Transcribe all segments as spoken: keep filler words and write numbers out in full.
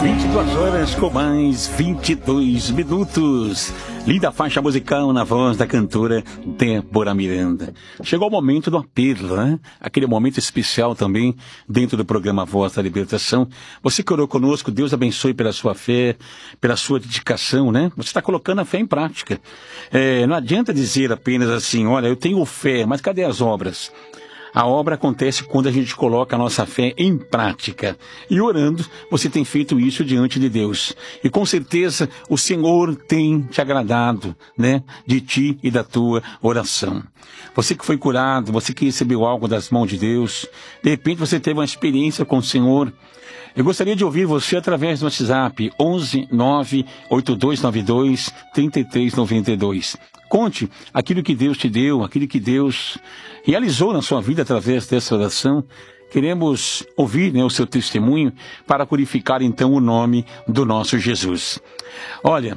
vinte e duas horas com mais vinte e dois minutos. Linda faixa musical na voz da cantora Débora Miranda. Chegou o momento do apelo, né? Aquele momento especial também dentro do programa Voz da Libertação. Você que orou conosco, Deus abençoe pela sua fé, pela sua dedicação, né? Você está colocando a fé em prática. É, não adianta dizer apenas assim, olha, eu tenho fé, mas cadê as obras? A obra acontece quando a gente coloca a nossa fé em prática. E orando, você tem feito isso diante de Deus. E com certeza o Senhor tem te agradado, né? De ti e da tua oração. Você que foi curado, você que recebeu algo das mãos de Deus. De repente você teve uma experiência com o Senhor. Eu gostaria de ouvir você através do WhatsApp onze nove oito dois nove dois três três nove dois. Conte aquilo que Deus te deu, aquilo que Deus realizou na sua vida através dessa oração. Queremos ouvir, né, o seu testemunho para purificar então o nome do nosso Jesus. Olha,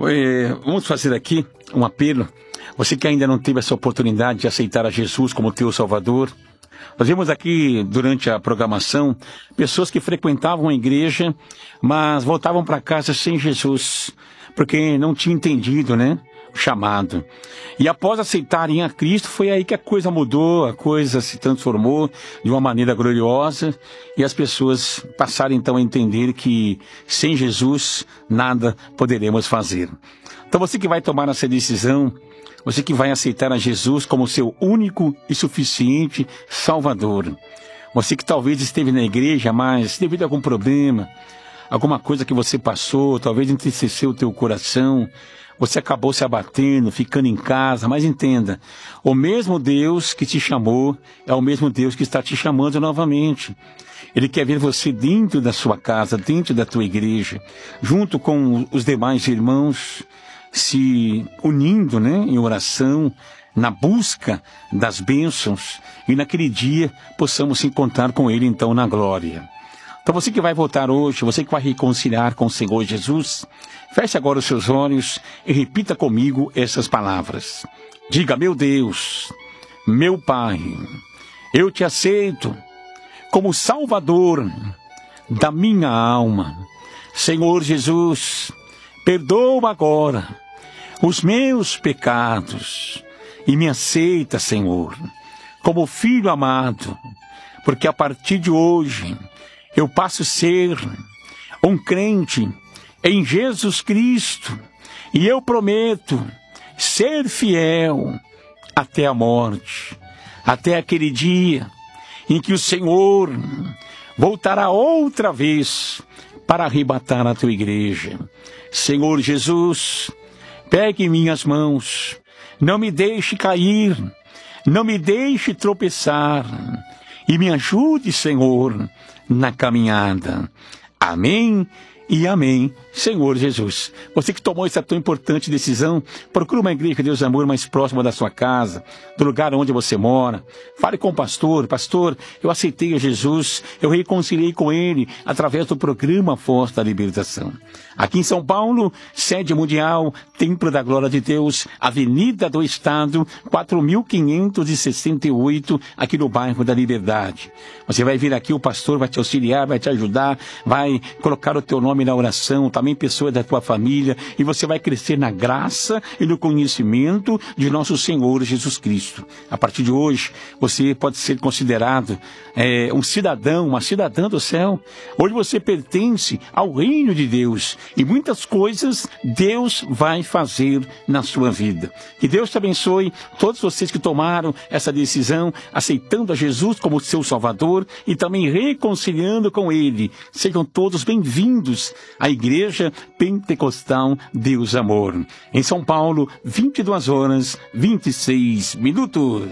é, vamos fazer aqui um apelo. Você que ainda não teve essa oportunidade de aceitar a Jesus como teu Salvador. Nós vimos aqui, durante a programação, pessoas que frequentavam a igreja, mas voltavam para casa sem Jesus, porque não tinham entendido, né, o chamado. E após aceitarem a Cristo, foi aí que a coisa mudou, a coisa se transformou de uma maneira gloriosa, e as pessoas passaram então a entender que sem Jesus nada poderemos fazer. Então você que vai tomar essa decisão, você que vai aceitar a Jesus como seu único e suficiente Salvador. Você que talvez esteve na igreja, mas devido a algum problema, alguma coisa que você passou, talvez entristeceu o teu coração, você acabou se abatendo, ficando em casa, mas entenda, o mesmo Deus que te chamou é o mesmo Deus que está te chamando novamente. Ele quer ver você dentro da sua casa, dentro da tua igreja, junto com os demais irmãos, se unindo, né, em oração, na busca das bênçãos, e naquele dia possamos se encontrar com Ele então na glória. Então você que vai voltar hoje, você que vai reconciliar com o Senhor Jesus, feche agora os seus olhos e repita comigo essas palavras. Diga: meu Deus, meu Pai, eu te aceito como Salvador da minha alma. Senhor Jesus, perdoa agora os meus pecados e me aceita, Senhor, como filho amado, porque a partir de hoje eu passo a ser um crente em Jesus Cristo e eu prometo ser fiel até a morte, até aquele dia em que o Senhor voltará outra vez para arrebatar a tua igreja. Senhor Jesus, pegue em minhas mãos, não me deixe cair, não me deixe tropeçar e me ajude, Senhor, na caminhada. Amém e amém, Senhor Jesus. Você que tomou essa tão importante decisão, procure uma igreja de Deus Amor mais próxima da sua casa, do lugar onde você mora. Fale com o pastor. Pastor, eu aceitei a Jesus, eu reconciliei com Ele através do programa Voz da Libertação. Aqui em São Paulo, sede mundial, Templo da Glória de Deus, Avenida do Estado, quatro mil quinhentos e sessenta e oito, aqui no bairro da Liberdade. Você vai vir aqui, o pastor vai te auxiliar, vai te ajudar, vai colocar o teu nome na oração, também pessoas da tua família, e você vai crescer na graça e no conhecimento de nosso Senhor Jesus Cristo. A partir de hoje, você pode ser considerado é, um cidadão, uma cidadã do céu. Hoje você pertence ao reino de Deus, e muitas coisas Deus vai fazer na sua vida. Que Deus te abençoe, todos vocês que tomaram essa decisão, aceitando a Jesus como seu Salvador e também reconciliando com Ele. Sejam todos bem-vindos à Igreja Pentecostal Deus Amor. Em São Paulo, vinte e duas horas, vinte e seis minutos.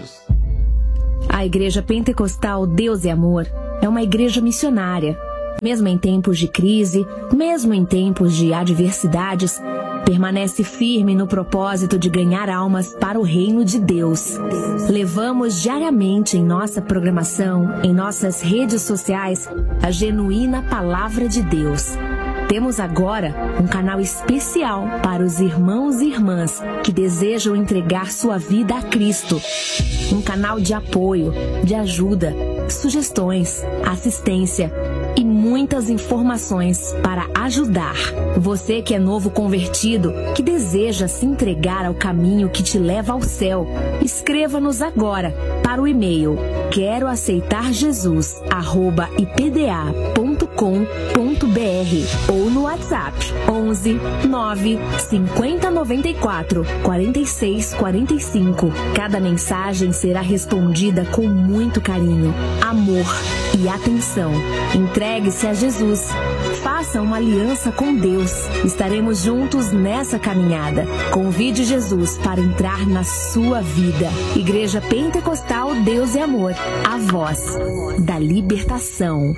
A Igreja Pentecostal Deus é Amor é uma igreja missionária. Mesmo em tempos de crise, mesmo em tempos de adversidades, permanece firme no propósito de ganhar almas para o reino de Deus. Levamos diariamente em nossa programação, em nossas redes sociais, a genuína Palavra de Deus. Temos agora um canal especial para os irmãos e irmãs que desejam entregar sua vida a Cristo. Um canal de apoio, de ajuda, sugestões, assistência e muito muitas informações para ajudar. Você que é novo convertido, que deseja se entregar ao caminho que te leva ao céu, escreva-nos agora para o e-mail quero aceitar Jesus arroba i p d a ponto com ponto b r ou no WhatsApp onze nove cinquenta noventa e quatro quarenta e seis quarenta e cinco. Cada mensagem será respondida com muito carinho, amor e atenção. Entregue-se a Jesus. Faça uma aliança com Deus. Estaremos juntos nessa caminhada. Convide Jesus para entrar na sua vida. Igreja Pentecostal Deus é Amor. A voz da libertação.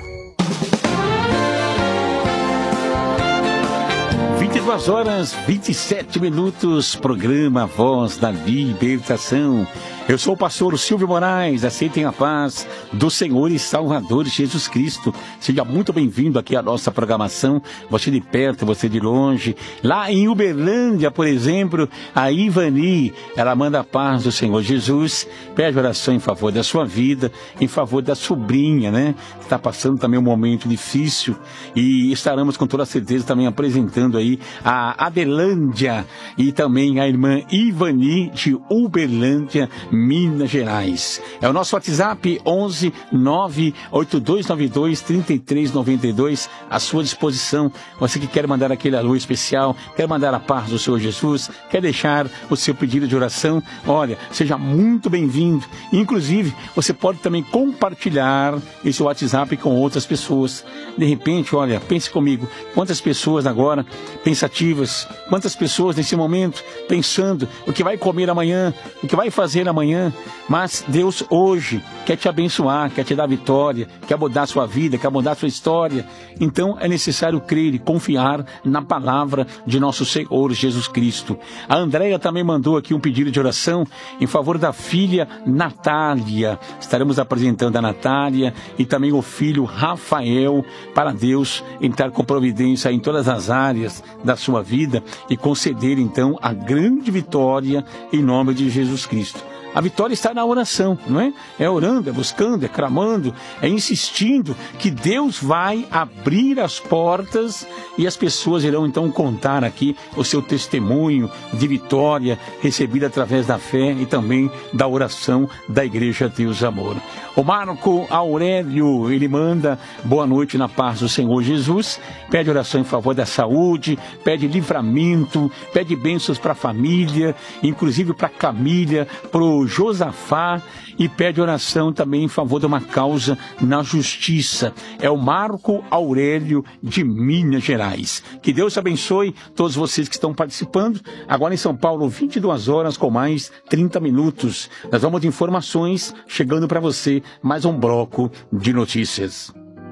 vinte e duas horas, vinte e sete minutos, programa Voz da Libertação. Eu sou o pastor Silvio Moraes, aceitem a paz do Senhor e Salvador Jesus Cristo. Seja muito bem-vindo aqui à nossa programação, você de perto, você de longe. Lá em Uberlândia, por exemplo, a Ivani, ela manda a paz do Senhor Jesus, pede oração em favor da sua vida, em favor da sobrinha, né? Que está passando também um momento difícil, e estaremos com toda certeza também apresentando aí a Adelândia e também a irmã Ivani de Uberlândia, Minas Gerais. É o nosso WhatsApp onze nove oito dois nove dois três três nove dois, à sua disposição. Você que quer mandar aquele alô especial, quer mandar a paz do Senhor Jesus, quer deixar o seu pedido de oração, olha, seja muito bem-vindo. Inclusive, você pode também compartilhar esse WhatsApp com outras pessoas. De repente, olha, pense comigo, quantas pessoas agora pensativas, quantas pessoas nesse momento pensando o que vai comer amanhã, o que vai fazer amanhã. Amanhã, mas Deus hoje quer te abençoar, quer te dar vitória, quer mudar a sua vida, quer mudar a sua história. Então é necessário crer e confiar na palavra de nosso Senhor Jesus Cristo. A Andréia também mandou aqui um pedido de oração em favor da filha Natália. Estaremos apresentando a Natália e também o filho Rafael, para Deus entrar com providência em todas as áreas da sua vida e conceder então a grande vitória em nome de Jesus Cristo. A vitória está na oração, não é? É orando, é buscando, é clamando, é insistindo que Deus vai abrir as portas e as pessoas irão então contar aqui o seu testemunho de vitória recebida através da fé e também da oração da Igreja Deus Amor. O Marco Aurélio, ele manda boa noite na paz do Senhor Jesus, pede oração em favor da saúde, pede livramento, pede bênçãos para a família, inclusive para a Camila, para o Josafá, e pede oração também em favor de uma causa na justiça. É o Marco Aurélio de Minas Gerais. Que Deus abençoe todos vocês que estão participando. Agora em São Paulo, vinte e duas horas com mais trinta minutos. Nós vamos de informações chegando para você, mais um bloco de notícias.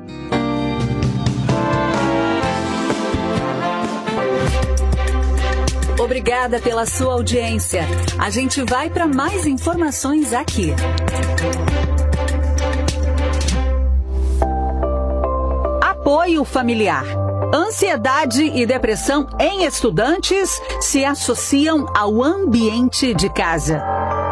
Obrigada pela sua audiência. A gente vai para mais informações aqui. Apoio familiar. Ansiedade e depressão em estudantes se associam ao ambiente de casa.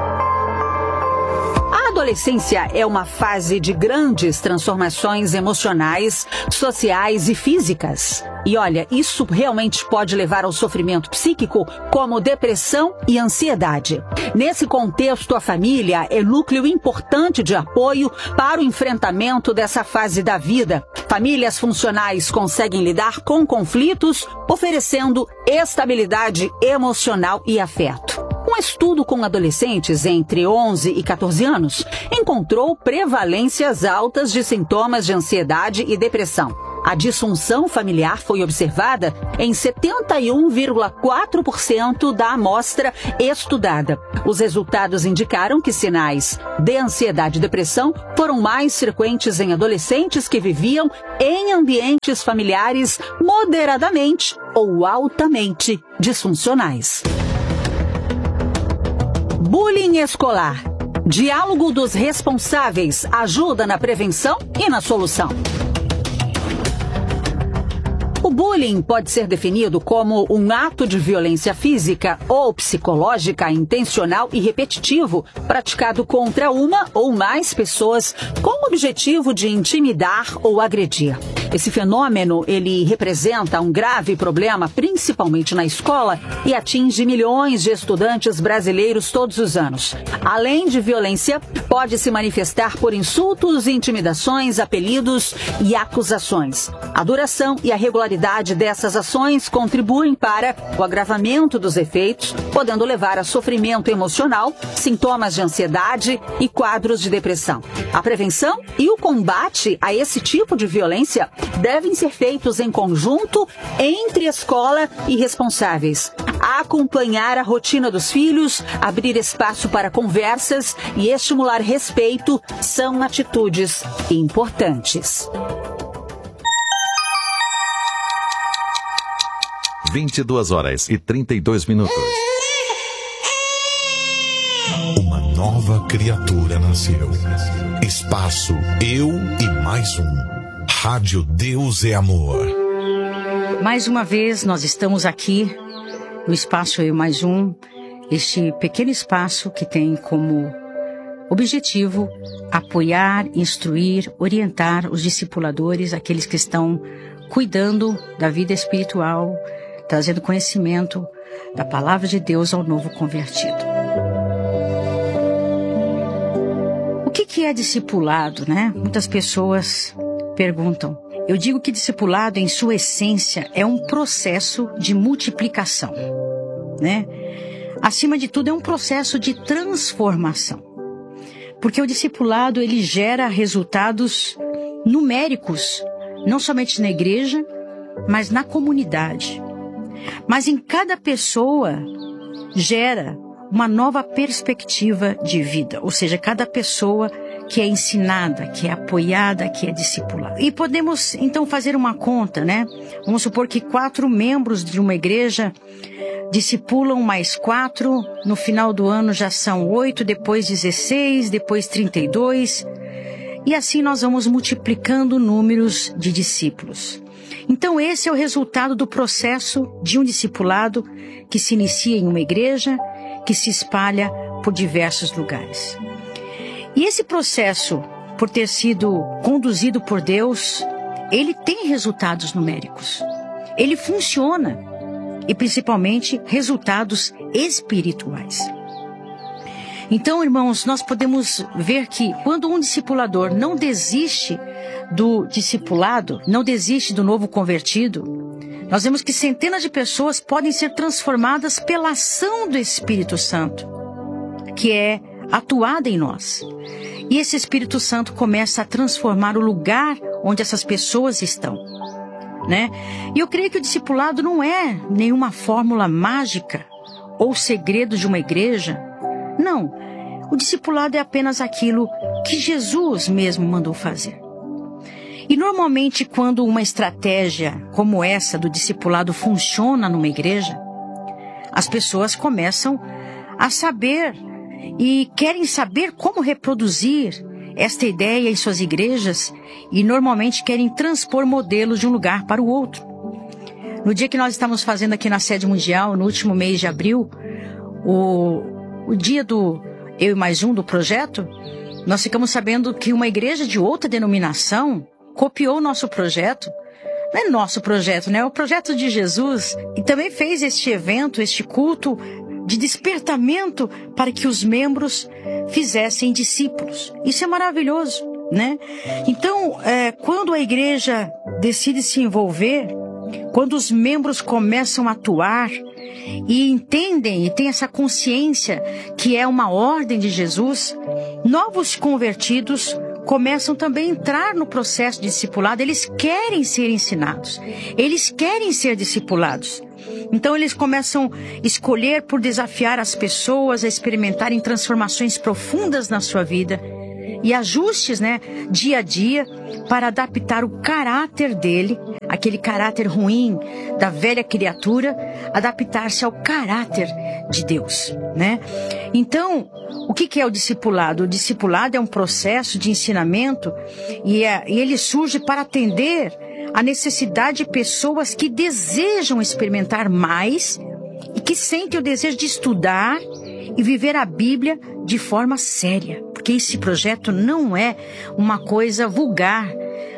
A adolescência é uma fase de grandes transformações emocionais, sociais e físicas. E olha, isso realmente pode levar ao sofrimento psíquico, como depressão e ansiedade. Nesse contexto, a família é núcleo importante de apoio para o enfrentamento dessa fase da vida. Famílias funcionais conseguem lidar com conflitos, oferecendo estabilidade emocional e afeto. Um estudo com adolescentes entre onze e quatorze anos encontrou prevalências altas de sintomas de ansiedade e depressão. A disfunção familiar foi observada em setenta e um vírgula quatro por cento da amostra estudada. Os resultados indicaram que sinais de ansiedade e depressão foram mais frequentes em adolescentes que viviam em ambientes familiares moderadamente ou altamente disfuncionais. Bullying escolar. Diálogo dos responsáveis ajuda na prevenção e na solução. O bullying pode ser definido como um ato de violência física ou psicológica intencional e repetitivo praticado contra uma ou mais pessoas com o objetivo de intimidar ou agredir. Esse fenômeno, ele representa um grave problema, principalmente na escola, e atinge milhões de estudantes brasileiros todos os anos. Além de violência, pode se manifestar por insultos, intimidações, apelidos e acusações. A duração e a regularidade dessas ações contribuem para o agravamento dos efeitos, podendo levar a sofrimento emocional, sintomas de ansiedade e quadros de depressão. A prevenção e o combate a esse tipo de violência devem ser feitos em conjunto entre escola e responsáveis. Acompanhar a rotina dos filhos, abrir espaço para conversas e estimular respeito são atitudes importantes. vinte e duas horas e trinta e dois minutos. Uma nova criatura nasceu. Espaço Eu e Mais Um. Rádio Deus é Amor. Mais uma vez nós estamos aqui no Espaço Eu e Mais Um. Este pequeno espaço que tem como objetivo apoiar, instruir, orientar os discipuladores, aqueles que estão cuidando da vida espiritual, trazendo conhecimento da palavra de Deus ao novo convertido. O que, que é discipulado, né? Muitas pessoas perguntam. Eu digo que discipulado, em sua essência, é um processo de multiplicação, né? Acima de tudo, é um processo de transformação. Porque o discipulado, ele gera resultados numéricos, não somente na igreja, mas na comunidade. Mas em cada pessoa gera uma nova perspectiva de vida. Ou seja, cada pessoa que é ensinada, que é apoiada, que é discipulada. E podemos, então, fazer uma conta, né? Vamos supor que quatro membros de uma igreja discipulam mais quatro. No final do ano já são oito, depois dezesseis, depois trinta e dois. E assim nós vamos multiplicando números de discípulos. Então esse é o resultado do processo de um discipulado que se inicia em uma igreja, que se espalha por diversos lugares. E esse processo, por ter sido conduzido por Deus, ele tem resultados numéricos. Ele funciona, e principalmente resultados espirituais. Então, irmãos, nós podemos ver que quando um discipulador não desiste do discipulado, não desiste do novo convertido, nós vemos que centenas de pessoas podem ser transformadas pela ação do Espírito Santo, que é atuada em nós. E esse Espírito Santo começa a transformar o lugar onde essas pessoas estão, né? E eu creio que o discipulado não é nenhuma fórmula mágica ou segredo de uma igreja. Não, o discipulado é apenas aquilo que Jesus mesmo mandou fazer. E normalmente quando uma estratégia como essa do discipulado funciona numa igreja, as pessoas começam a saber e querem saber como reproduzir esta ideia em suas igrejas e normalmente querem transpor modelos de um lugar para o outro. No dia que nós estamos fazendo aqui na sede mundial, no último mês de abril, o... O dia do Eu e Mais Um do projeto, nós ficamos sabendo que uma igreja de outra denominação copiou o nosso projeto. Não é nosso projeto, né? É o projeto de Jesus. E também fez este evento, este culto de despertamento para que os membros fizessem discípulos. Isso é maravilhoso, né? Então, é, quando a igreja decide se envolver, quando os membros começam a atuar e entendem e têm essa consciência que é uma ordem de Jesus, novos convertidos começam também a entrar no processo de discipulado. Eles querem ser ensinados, eles querem ser discipulados. Então eles começam a escolher por desafiar as pessoas a experimentarem transformações profundas na sua vida e ajustes, né, dia a dia, para adaptar o caráter dele, aquele caráter ruim da velha criatura, adaptar-se ao caráter de Deus, né? Então, o que que é o discipulado? O discipulado é um processo de ensinamento e, é, e ele surge para atender a necessidade de pessoas que desejam experimentar mais e que sentem o desejo de estudar e viver a Bíblia de forma séria. Porque esse projeto não é uma coisa vulgar,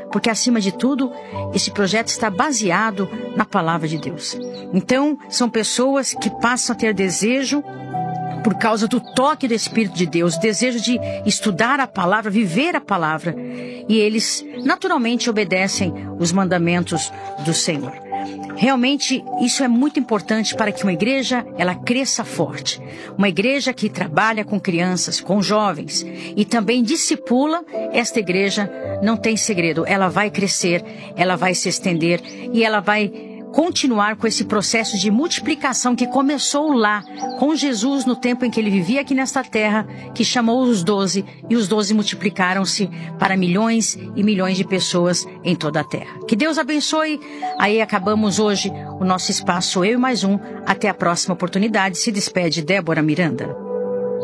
porque acima de tudo, esse projeto está baseado na palavra de Deus. Então, são pessoas que passam a ter desejo por causa do toque do Espírito de Deus, desejo de estudar a palavra, viver a palavra, e eles naturalmente obedecem os mandamentos do Senhor. Realmente, isso é muito importante para que uma igreja, ela cresça forte. Uma igreja que trabalha com crianças, com jovens e também discipula, esta igreja não tem segredo. Ela vai crescer, ela vai se estender e ela vai continuar com esse processo de multiplicação que começou lá, com Jesus no tempo em que ele vivia aqui nesta terra, que chamou os doze, e os doze multiplicaram-se para milhões e milhões de pessoas em toda a terra. Que Deus abençoe. Aí acabamos hoje o nosso espaço Eu e Mais Um. Até a próxima oportunidade. Se despede Débora Miranda.